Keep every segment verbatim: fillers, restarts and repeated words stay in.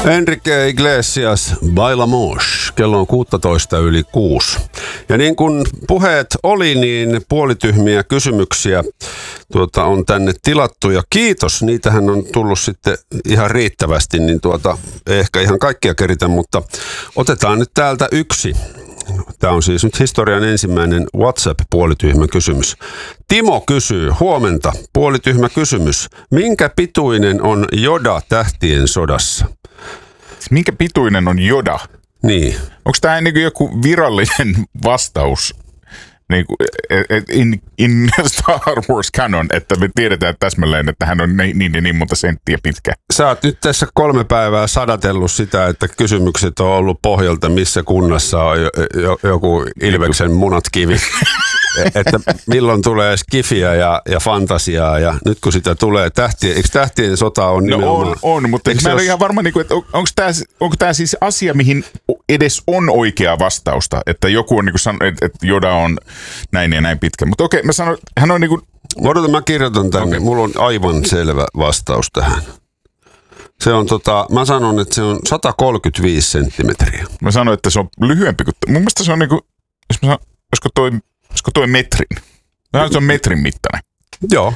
Enrique Iglesias, Bailamos. Kello on kuusitoista yli kuusi. Ja niin kuin puheet oli, niin puolityhmiä kysymyksiä tuota, on tänne tilattu. Ja kiitos, niitähän on tullut sitten ihan riittävästi, niin tuota, ei ehkä ihan kaikkia keritä, mutta otetaan nyt täältä yksi. Tämä on siis nyt historian ensimmäinen WhatsApp-puolityhmä kysymys. Timo kysyy, huomenta, puolityhmä kysymys. Minkä pituinen on Yoda Tähtien sodassa? Minkä pituinen on Yoda? Niin. Onko tämä niin joku virallinen vastaus niin in, in Star Wars canon, että me tiedetään täsmälleen, että hän on niin ja niin monta senttiä pitkä? Sä oot nyt tässä kolme päivää sadatellut sitä, että kysymykset on ollut pohjalta, missä kunnassa on joku Ilveksen munat kivi. Että milloin tulee skifiä ja, ja fantasiaa, ja nyt kun sitä tulee, tähtien, eikö tähtien sota on nimenomaan? No on, on mutta mä en ole ihan varma, että onko tämä, onko tämä siis asia, mihin edes on oikea vastausta, että joku on niin kuin sanonut, että, että Yoda on näin ja näin pitkä. Mutta okei, mä sanon, hän on niin kuin... Odotan, mä kirjoitan tänne, okay. Mulla on aivan selvä vastaus tähän. Se on tota, mä sanon, että se on sata kolmekymmentäviisi senttimetriä. Mä sanon, että se on lyhyempi kuin, mun mielestä se on niin kuin, jos mä sanon, olisiko toi... Olisiko toi metrin? Vähän se on metrin mittainen. Joo.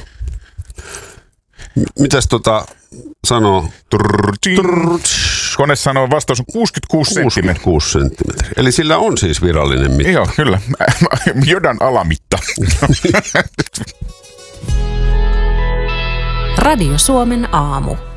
Mitäs tota sanoo? Kone sanoo, vastaus on kuusikymmentäkuusi senttimetriä. kuusikymmentäkuusi senttimetriä. Eli sillä on siis virallinen mitta. Joo, kyllä. Yodan alamitta. Radio Suomen aamu.